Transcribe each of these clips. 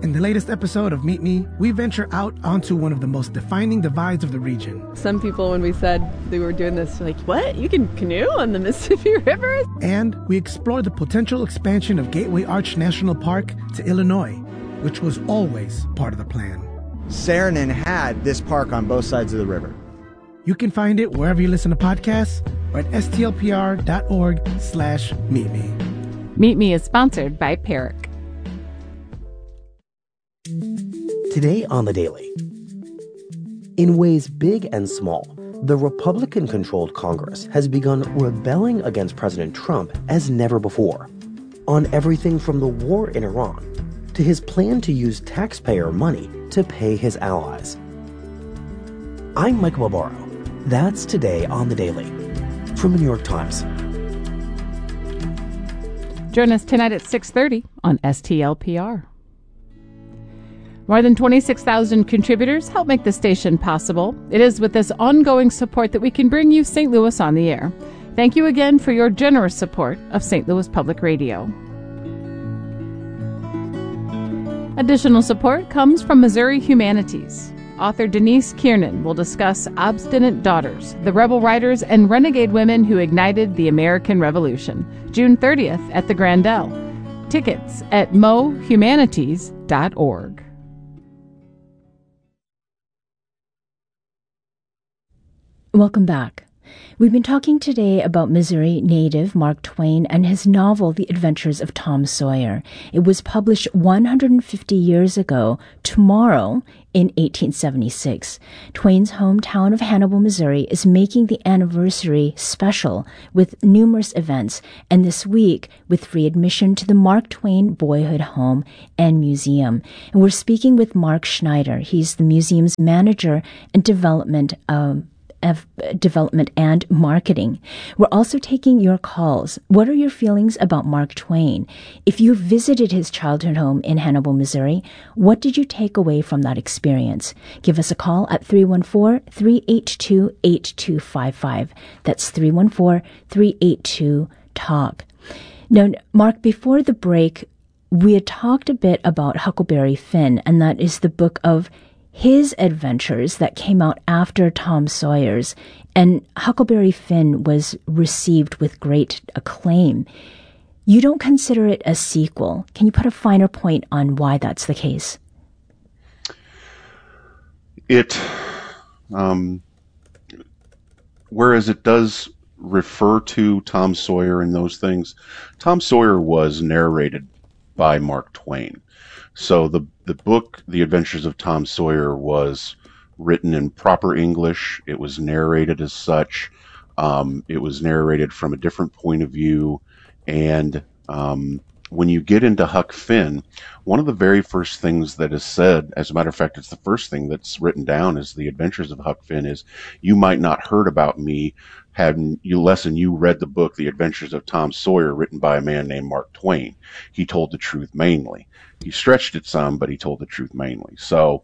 In the latest episode of Meet Me, we venture out onto one of the most defining divides of the region. Some people, when we said they were doing this, were like, what? You can canoe on the Mississippi River? And we explore the potential expansion of Gateway Arch National Park to Illinois, which was always part of the plan. Saarinen had this park on both sides of the river. You can find it wherever you listen to podcasts or at stlpr.org/meetme. Meet Me is sponsored by Peric. Today on The Daily. In ways big and small, the Republican-controlled Congress has begun rebelling against President Trump as never before, on everything from the war in Iran to his plan to use taxpayer money to pay his allies. I'm Mike Barbaro. That's today on The Daily from the New York Times. Join us tonight at 6:30 on STLPR. More than 26,000 contributors help make the station possible. It is with this ongoing support that we can bring you St. Louis on the air. Thank you again for your generous support of St. Louis Public Radio. Additional support comes from Missouri Humanities. Author Denise Kiernan will discuss Obstinate Daughters, the rebel riders and renegade women who ignited the American Revolution, June 30th at the Grandel. Tickets at mohumanities.org. Welcome back. We've been talking today about Missouri native Mark Twain and his novel, The Adventures of Tom Sawyer. It was published 150 years ago, tomorrow, in 1876. Twain's hometown of Hannibal, Missouri, is making the anniversary special with numerous events, and this week with free admission to the Mark Twain Boyhood Home and Museum. And we're speaking with Mark Schneider. He's the museum's manager and development and marketing. We're also taking your calls. What are your feelings about Mark Twain? If you visited his childhood home in Hannibal, Missouri, what did you take away from that experience? Give us a call at 314-382-8255. That's 314-382-TALK. Now, Mark, before the break, we had talked a bit about Huckleberry Finn, and that is the book of his adventures that came out after Tom Sawyer's, and Huckleberry Finn was received with great acclaim. You don't consider it a sequel. Can you put a finer point on why that's the case? Whereas it does refer to Tom Sawyer and those things, Tom Sawyer was narrated by Mark Twain. So the book, The Adventures of Tom Sawyer, was written in proper English. It was narrated as such. It was narrated from a different point of view. And when you get into Huck Finn, one of the very first things that is said, as a matter of fact, it's the first thing that's written down is The Adventures of Huck Finn, is you might not heard about me unless you read the book, The Adventures of Tom Sawyer, written by a man named Mark Twain. He told the truth mainly. He stretched it some, but he told the truth mainly. So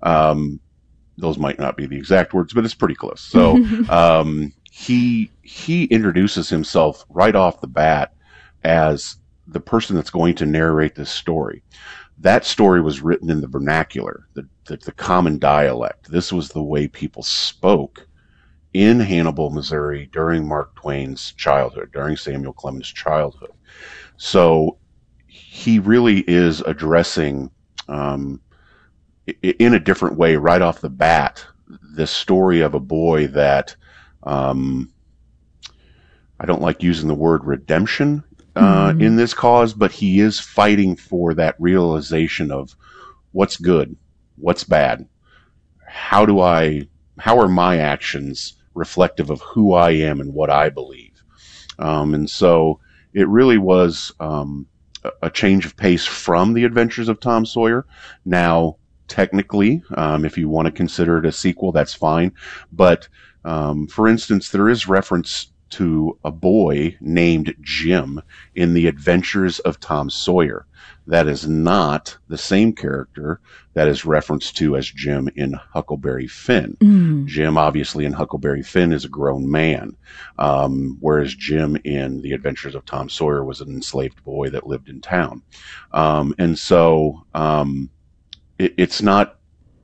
those might not be the exact words, but it's pretty close. So he introduces himself right off the bat as the person that's going to narrate this story. That story was written in the vernacular, the common dialect. This was the way people spoke in Hannibal, Missouri during Mark Twain's childhood, during Samuel Clemens' childhood. So he really is addressing, in a different way, right off the bat, this story of a boy that, I don't like using the word redemption in this cause, but he is fighting for that realization of what's good, what's bad, how are my actions reflective of who I am and what I believe. And so it really was a change of pace from The Adventures of Tom Sawyer. Now, technically, if you want to consider it a sequel, that's fine. But for instance, there is reference to a boy named Jim in The Adventures of Tom Sawyer. That is not the same character that is referenced to as Jim in Huckleberry Finn. Jim, obviously, in Huckleberry Finn is a grown man, whereas Jim in The Adventures of Tom Sawyer was an enslaved boy that lived in town. And so it's not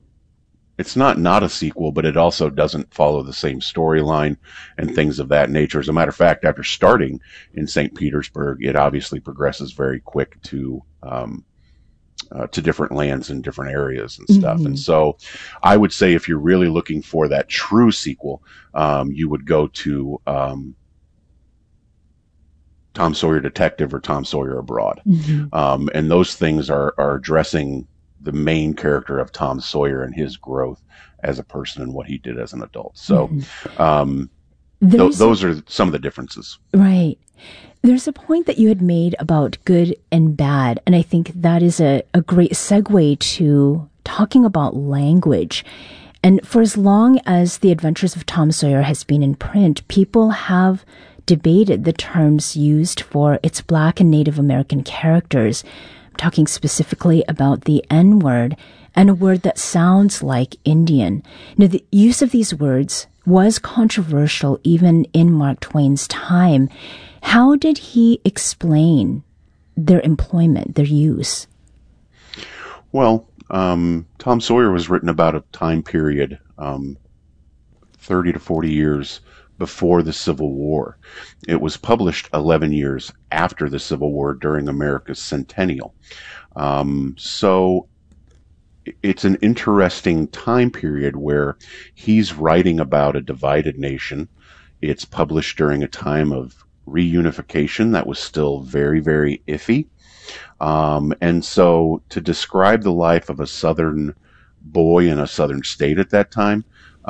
a sequel, but it also doesn't follow the same storyline and things of that nature. As a matter of fact, after starting in St. Petersburg, it obviously progresses very quick to different lands and different areas and stuff. And so I would say if you're really looking for that true sequel, you would go to Tom Sawyer Detective or Tom Sawyer Abroad. And those things are addressing the main character of Tom Sawyer and his growth as a person and what he did as an adult. So those are some of the differences. Right. There's a point that you had made about good and bad, and I think that is a great segue to talking about language. And for as long as The Adventures of Tom Sawyer has been in print, people have debated the terms used for its Black and Native American characters. I'm talking specifically about the N-word and a word that sounds like Indian. Now, the use of these words was controversial even in Mark Twain's time. How did he explain their employment, their use? Well, Tom Sawyer was written about a time period, 30 to 40 years before the Civil War. It was published 11 years after the Civil War during America's centennial. So it's an interesting time period where he's writing about a divided nation. It's published during a time of reunification that was still very, very iffy. And so to describe the life of a Southern boy in a Southern state at that time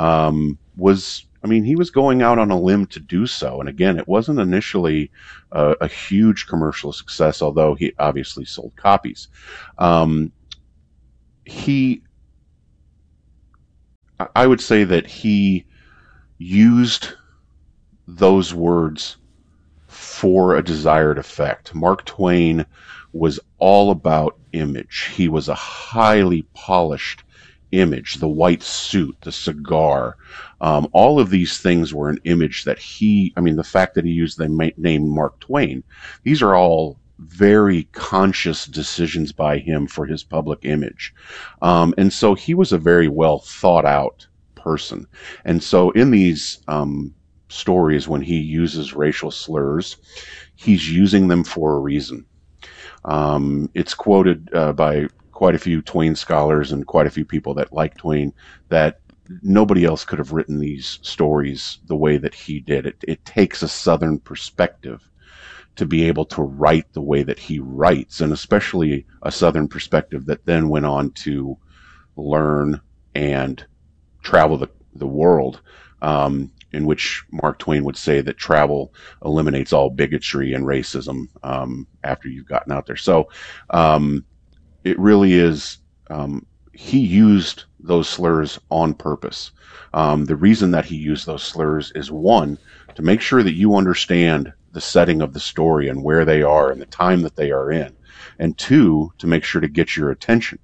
he was going out on a limb to do so. And again, it wasn't initially a huge commercial success, although he obviously sold copies. I would say that he used those words for a desired effect. Mark Twain was all about image. He was a highly polished image, the white suit, the cigar, all of these things were an image that the fact that he used the name Mark Twain, these are all very conscious decisions by him for his public image. And so he was a very well thought out person. And so in these stories, when he uses racial slurs, he's using them for a reason. It's quoted by quite a few Twain scholars and quite a few people that like Twain that nobody else could have written these stories the way that he did. It takes a Southern perspective to be able to write the way that he writes, and especially a Southern perspective that then went on to learn and travel the world, in which Mark Twain would say that travel eliminates all bigotry and racism after you've gotten out there. So it really is, he used those slurs on purpose. The reason that he used those slurs is, one, to make sure that you understand the setting of the story and where they are and the time that they are in, and two, to make sure to get your attention.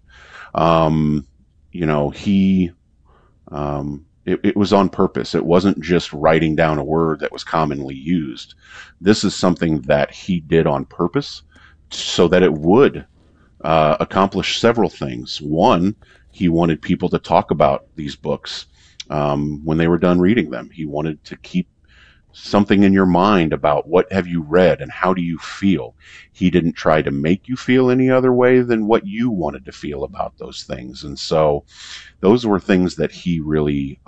It was on purpose. It wasn't just writing down a word that was commonly used. This is something that he did on purpose so that it would accomplish several things. One, he wanted people to talk about these books when they were done reading them. He wanted to keep something in your mind about what have you read and how do you feel. He didn't try to make you feel any other way than what you wanted to feel about those things. And so those were things that he really,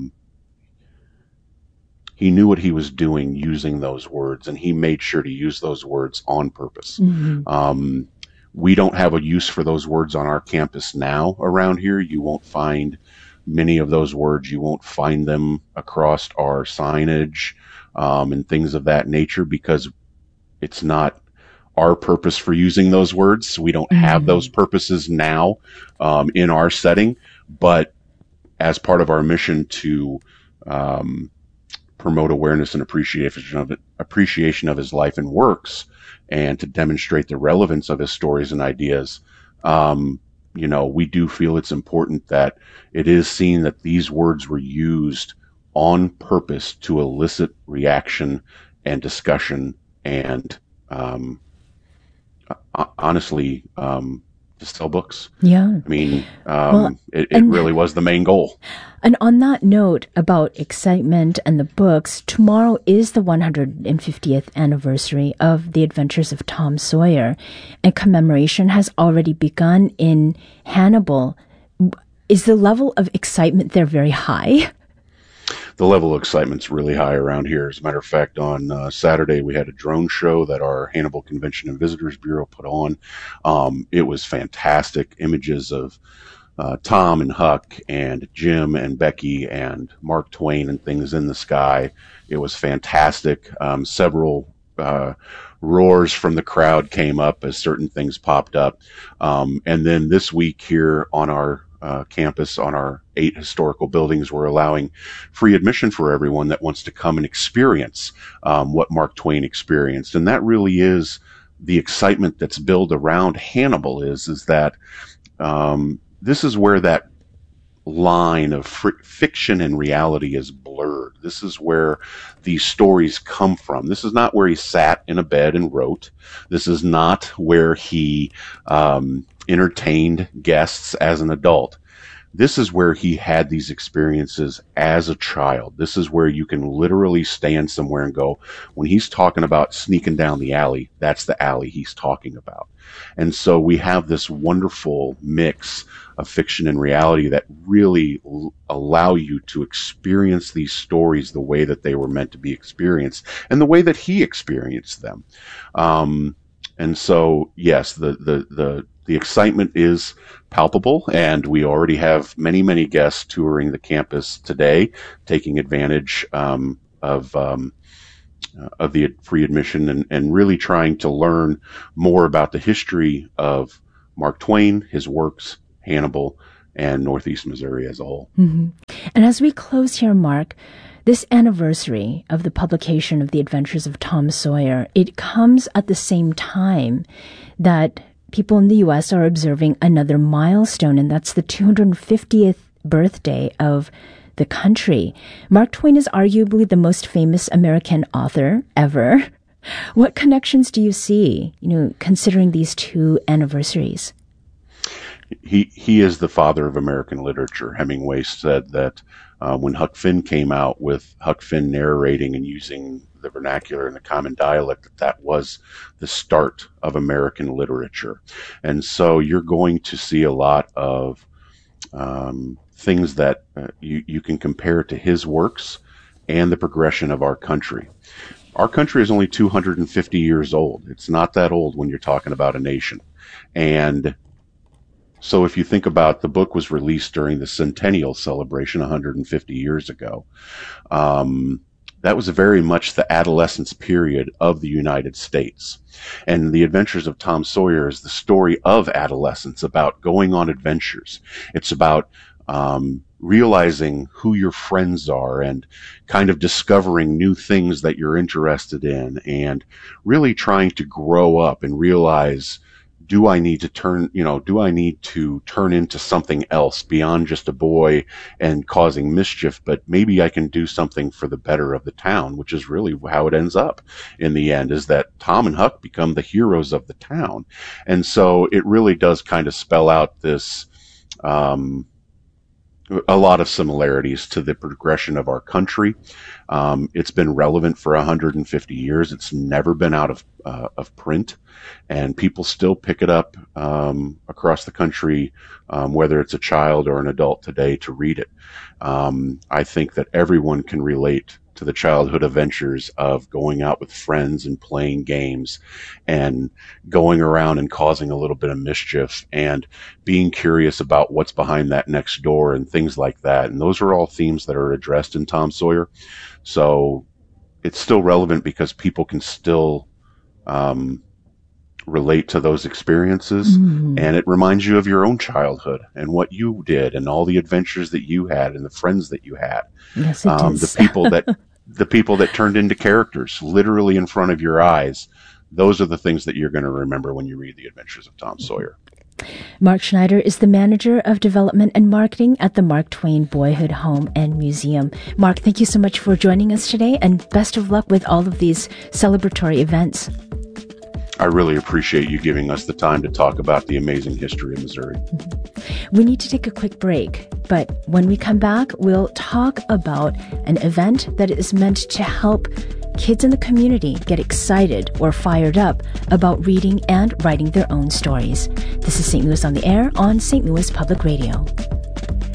he knew what he was doing using those words, and he made sure to use those words on purpose. Mm-hmm. We don't have a use for those words on our campus now around here. You won't find many of those words. You won't find them across our signage and things of that nature, because it's not our purpose for using those words. We don't have those purposes now in our setting, but as part of our mission to promote awareness and appreciation of his life and works, and to demonstrate the relevance of his stories and ideas, we do feel it's important that it is seen that these words were used on purpose to elicit reaction and discussion and, honestly, to sell books. Yeah. I mean, it really was the main goal. And on that note about excitement and the books, tomorrow is the 150th anniversary of The Adventures of Tom Sawyer, and commemoration has already begun in Hannibal. Is the level of excitement there very high? The level of excitement's really high around here. As a matter of fact, on Saturday, we had a drone show that our Hannibal Convention and Visitors Bureau put on. It was fantastic. Images of Tom and Huck and Jim and Becky and Mark Twain and things in the sky. It was fantastic. Several roars from the crowd came up as certain things popped up. And then this week here on our campus, on our 8 historical buildings, we're allowing free admission for everyone that wants to come and experience what Mark Twain experienced. And that really is the excitement that's built around Hannibal is that this is where that line of fiction and reality is blurred. This is where these stories come from. This is not where he sat in a bed and wrote. This is not where he entertained guests as an adult. This is where he had these experiences as a child. This is where you can literally stand somewhere and go, when he's talking about sneaking down the alley, that's the alley he's talking about. And so we have this wonderful mix of fiction and reality that really allow you to experience these stories the way that they were meant to be experienced and the way that he experienced them. And so, yes, the excitement is palpable, and we already have many, many guests touring the campus today, taking advantage of the free admission and really trying to learn more about the history of Mark Twain, his works, Hannibal, and Northeast Missouri as a whole. Mm-hmm. And as we close here, Mark, this anniversary of the publication of The Adventures of Tom Sawyer, it comes at the same time that people in the U.S. are observing another milestone, and that's the 250th birthday of the country. Mark Twain is arguably the most famous American author ever. What connections do you see, considering these two anniversaries? He is the father of American literature. Hemingway said that when Huck Finn came out with Huck Finn narrating and using the vernacular and the common dialect, that was the start of American literature. And so you're going to see a lot of things that you can compare to his works and the progression of our country. Our country is only 250 years old. It's not that old when you're talking about a nation. And so if you think about, the book was released during the centennial celebration 150 years ago. That was very much the adolescence period of the United States. And The Adventures of Tom Sawyer is the story of adolescence, about going on adventures. It's about realizing who your friends are and kind of discovering new things that you're interested in and really trying to grow up and realize, do I need to turn into something else beyond just a boy and causing mischief, but maybe I can do something for the better of the town, which is really how it ends up in the end, is that Tom and Huck become the heroes of the town. And so it really does kind of spell out this, a lot of similarities to the progression of our country. It's been relevant for 150 years. It's never been out of print, and people still pick it up across the country, whether it's a child or an adult today, to read it. I think that everyone can relate to the childhood adventures of going out with friends and playing games and going around and causing a little bit of mischief and being curious about what's behind that next door and things like that. And those are all themes that are addressed in Tom Sawyer. So it's still relevant because people can still relate to those experiences. Mm-hmm. And it reminds you of your own childhood and what you did and all the adventures that you had and the friends that you had. Yes, it is. The people that turned into characters literally in front of your eyes. Those are the things that you're going to remember when you read The Adventures of Tom Sawyer. Mark Schneider is the Manager of Development and Marketing at the Mark Twain Boyhood Home and Museum. Mark, thank you so much for joining us today, and best of luck with all of these celebratory events. I really appreciate you giving us the time to talk about the amazing history of Missouri. We need to take a quick break, but when we come back, we'll talk about an event that is meant to help kids in the community get excited or fired up about reading and writing their own stories. This is St. Louis on the Air on St. Louis Public Radio.